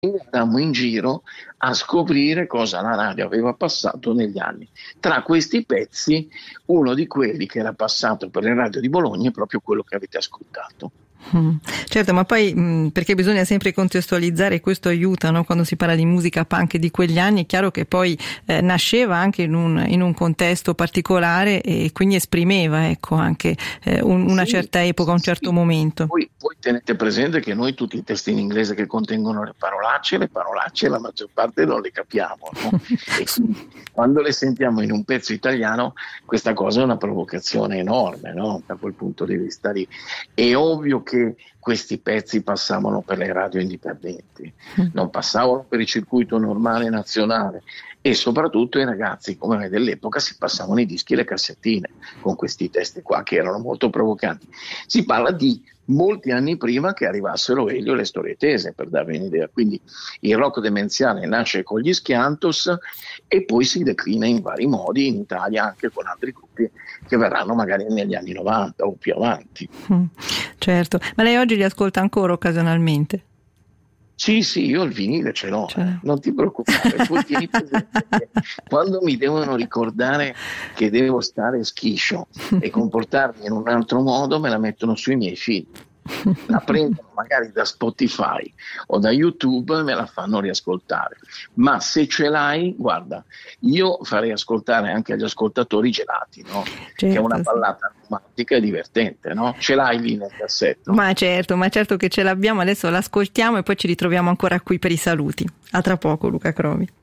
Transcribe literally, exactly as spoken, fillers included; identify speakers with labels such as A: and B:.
A: andammo in giro a scoprire cosa la radio aveva passato negli anni. Tra questi pezzi, uno di quelli che era passato per le radio di Bologna è proprio quello che avete ascoltato.
B: Mm. Certo, ma poi mh, perché bisogna sempre contestualizzare, e questo aiuta, no? Quando si parla di musica punk di quegli anni, è chiaro che poi eh, nasceva anche in un, in un contesto particolare e quindi esprimeva, ecco, anche eh, un, una
A: sì,
B: certa epoca, un certo
A: sì.
B: momento.
A: Poi, poi tenete presente che noi tutti i testi in inglese che contengono le parolacce, le parolacce la maggior parte non le capiamo, no? E quindi quando le sentiamo in un pezzo italiano questa cosa è una provocazione enorme, no? Da quel punto di vista lì. È ovvio che che questi pezzi passavano per le radio indipendenti, non passavano per il circuito normale nazionale, e soprattutto i ragazzi come me dell'epoca si passavano i dischi e le cassettine con questi testi qua che erano molto provocanti. Si parla di molti anni prima che arrivassero Elio e le storie tese, per darvi un'idea. Quindi il rock demenziale nasce con gli Schiantos e poi si declina in vari modi in Italia anche con altri gruppi che verranno magari negli anni novanta o più avanti.
B: Mm, certo, ma lei oggi li ascolta ancora occasionalmente?
A: Sì, sì, io il vinile ce l'ho,
B: Cioè.
A: eh. Non ti preoccupare. Tu tieni presente che quando mi devono ricordare che devo stare schiscio e comportarmi in un altro modo, me la mettono sui miei figli. La prendono magari da Spotify o da YouTube e me la fanno riascoltare. Ma se ce l'hai, guarda, io farei ascoltare anche agli ascoltatori Gelati, no?
B: Certo,
A: che è una
B: sì.
A: ballata romantica e divertente, no? Ce l'hai lì nel cassetto?
B: Ma certo, ma certo che ce l'abbiamo, adesso l'ascoltiamo e poi ci ritroviamo ancora qui per i saluti. A tra poco, Luca Crovi.